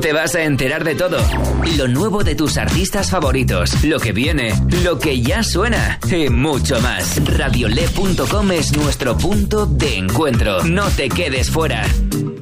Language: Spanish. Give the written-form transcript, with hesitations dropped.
te vas a enterar de todo. Lo nuevo de tus artistas favoritos, lo que viene, lo que ya suena y mucho más. Radiole.com es nuestro punto de encuentro. No te quedes fuera.